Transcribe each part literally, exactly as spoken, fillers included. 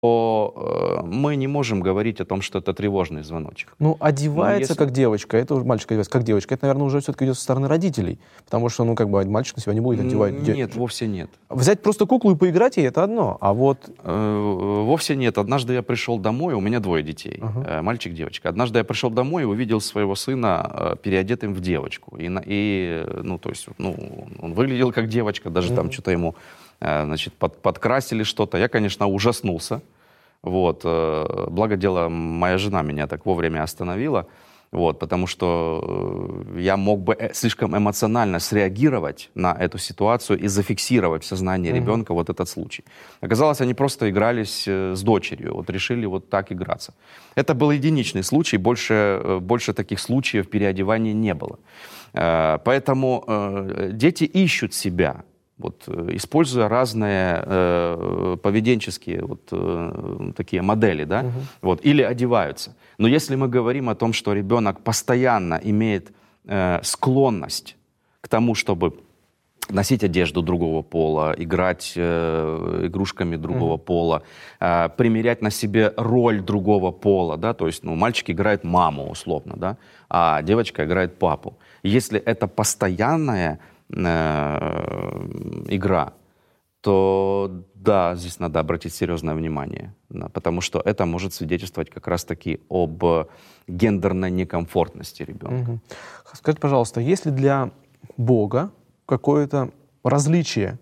то э, мы не можем говорить о том, что это тревожный звоночек. Ну, одевается если- как девочка, это уже мальчик одевается как девочка, это, наверное, уже все-таки идет со стороны родителей, потому что, ну, как бы мальчик на себя не будет одевать. де- Нет, вовсе нет. Взять просто куклу и поиграть ей — это одно, а вот... Э, Вовсе нет. Однажды я пришел домой, у меня двое детей, Ага. э, мальчик, девочка. Однажды я пришел домой и увидел своего сына э, переодетым в девочку. И, на- и, э, ну, то есть, ну, он выглядел как девочка, даже там Мгм. что-то ему, э, значит, под- подкрасили что-то. Я, конечно, ужаснулся. Вот. э, Благо дело, моя жена меня так вовремя остановила. Вот, потому что э, я мог бы э, слишком эмоционально среагировать на эту ситуацию и зафиксировать в сознании Мгм. ребенка вот этот случай. Оказалось, они просто игрались э, с дочерью, вот решили вот так играться. Это был единичный случай, больше, э, больше таких случаев переодевания не было. Э, Поэтому э, дети ищут себя, вот, э, используя разные э, поведенческие вот, э, такие модели, да, Мгм. вот, или одеваются. Но если мы говорим о том, что ребенок постоянно имеет э, склонность к тому, чтобы носить одежду другого пола, играть э, игрушками другого Мгм. пола, э, примерять на себе роль другого пола, да, то есть, ну, мальчик играет маму условно, да, а девочка играет папу. Если это постоянная э, игра, то да, здесь надо обратить серьезное внимание, да, потому что это может свидетельствовать как раз-таки об гендерной некомфортности ребенка. Мгм. Скажите, пожалуйста, есть ли для Бога какое-то различие?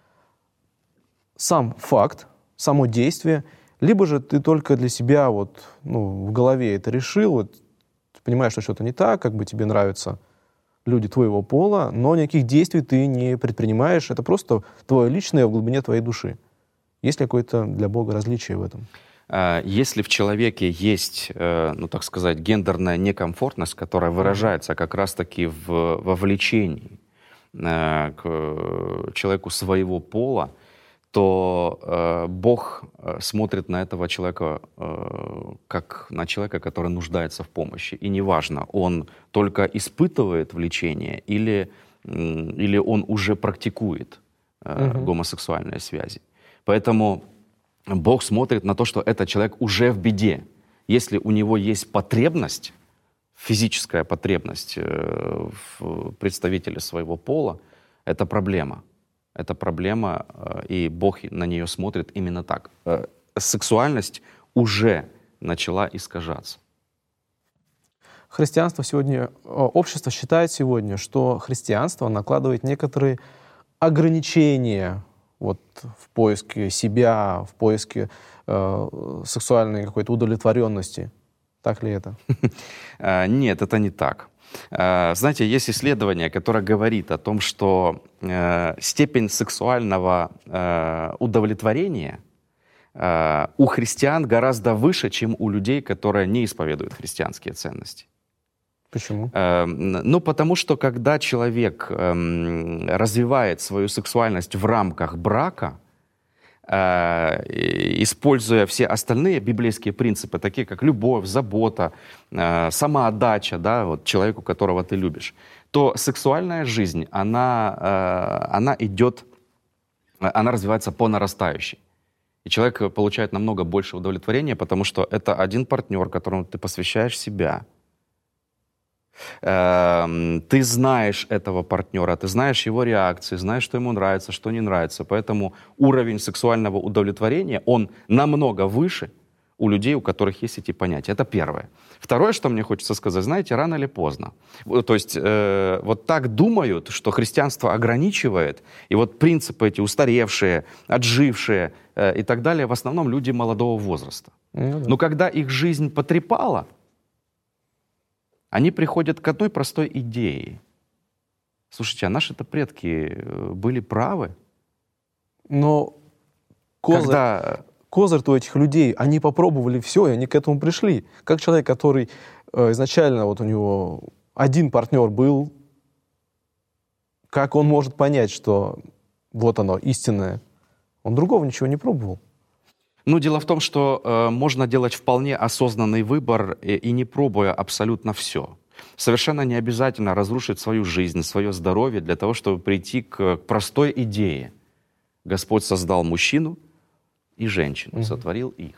Сам факт, само действие, либо же ты только для себя вот, ну, в голове это решил, вот, ты понимаешь, что что-то не так, как бы тебе нравятся люди твоего пола, но никаких действий ты не предпринимаешь, это просто твое личное в глубине твоей души. Есть ли какое-то для Бога различие в этом? Э, Если в человеке есть, э, ну так сказать, гендерная некомфортность, которая выражается как раз-таки в вовлечении э, к человеку своего пола, то э, Бог э, смотрит на этого человека э, как на человека, который нуждается в помощи. И неважно, он только испытывает влечение или, м, или он уже практикует э, Мгм. гомосексуальные связи. Поэтому Бог смотрит на то, что этот человек уже в беде. Если у него есть потребность, физическая потребность э, в представителе своего пола, это проблема. Это проблема, э, и Бог на нее смотрит именно так. Э, Сексуальность уже начала искажаться. Христианство сегодня, э, общество считает сегодня, что христианство накладывает некоторые ограничения вот, в поиске себя, в поиске э, сексуальной какой-то удовлетворенности. Так ли это? Э, Нет, это не так. Э, Знаете, есть исследование, которое говорит о том, что э, степень сексуального э, удовлетворения э, у христиан гораздо выше, чем у людей, которые не исповедуют христианские ценности. Почему? Э, н- Ну, потому что когда человек эм, развивает свою сексуальность в рамках брака, э, и- используя все остальные библейские принципы, такие как любовь, забота, э, самоотдача, да, вот человеку, которого ты любишь, то сексуальная жизнь, она, э, она идет, э, она развивается по нарастающей. И человек получает намного больше удовлетворения, потому что это один партнер, которому ты посвящаешь себя. Эм, Ты знаешь этого партнера, ты знаешь его реакции, знаешь, что ему нравится, что не нравится. Поэтому уровень сексуального удовлетворения, он намного выше у людей, у которых есть эти понятия. Это первое. Второе, что мне хочется сказать, знаете, рано или поздно. Вот, То есть э, вот так думают, что христианство ограничивает, и вот принципы эти устаревшие, отжившие э, и так далее, в основном люди молодого возраста. Ну да. Но когда их жизнь потрепала, они приходят к одной простой идее. Слушайте, а наши-то предки э, были правы? Но козырь, Когда... козырь у этих людей, они попробовали все, и они к этому пришли. Как человек, который э, изначально вот у него один партнер был, как он может понять, что вот оно, истинное? Он другого ничего не пробовал. Ну, дело в том, что э, можно делать вполне осознанный выбор и, и не пробуя абсолютно все. Совершенно не обязательно разрушить свою жизнь, свое здоровье для того, чтобы прийти к, к простой идее. Господь создал мужчину и женщину Мгм. сотворил их.